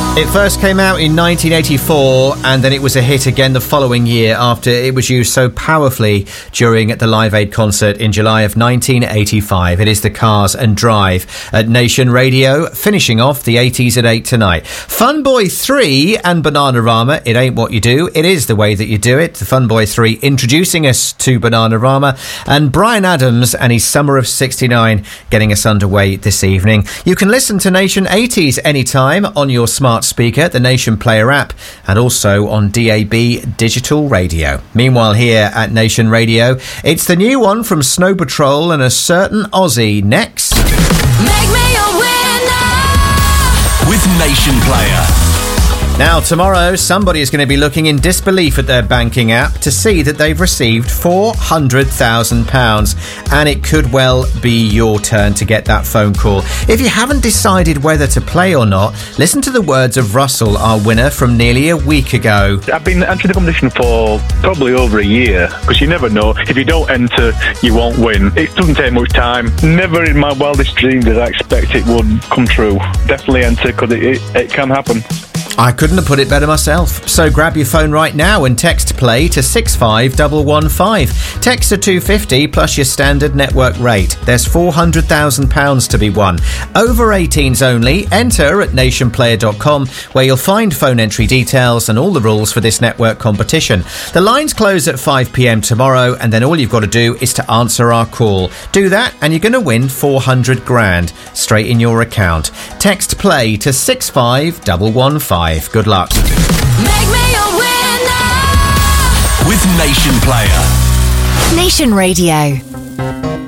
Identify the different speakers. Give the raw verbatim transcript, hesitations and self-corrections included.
Speaker 1: It first came out in nineteen eighty-four, and then it was a hit again the following year after it was used so powerfully during the Live Aid concert in July of nineteen eighty-five. It is the Cars and Drive at Nation Radio, finishing off the eighties at eight tonight. Fun Boy three and Bananarama, It Ain't What You Do, It Is The Way That You Do It. The Fun Boy three introducing us to Bananarama, and Bryan Adams and his Summer of sixty-nine getting us underway this evening. You can listen to Nation eighties anytime on your smart speaker, the Nation Player app, and also on D A B digital radio. Meanwhile, here at Nation Radio, it's the new one from Snow Patrol and a certain Aussie next.
Speaker 2: Make me a winner
Speaker 3: with Nation Player.
Speaker 1: Now, tomorrow, somebody is going to be looking in disbelief at their banking app to see that they've received four hundred thousand pounds. And it could well be your turn to get that phone call. If you haven't decided whether to play or not, listen to the words of Russell, our winner from nearly a week ago.
Speaker 4: I've been entering the competition for probably over a year, because you never know. If you don't enter, you won't win. It doesn't take much time. Never in my wildest dreams did I expect it would come true. Definitely enter, because it, it, it can happen.
Speaker 1: I couldn't have put it better myself. So grab your phone right now and text play to six five one one five. Text to two fifty plus your standard network rate. There's four hundred thousand pounds to be won. Over eighteens only. Enter at nation player dot com, where you'll find phone entry details and all the rules for this network competition. The lines close at five p.m. tomorrow, and then all you've got to do is to answer our call. Do that and you're going to win four hundred grand straight in your account. Text play to six five one one five. Good luck.
Speaker 2: Make me a winner
Speaker 3: with Nation Player.
Speaker 5: Nation Radio.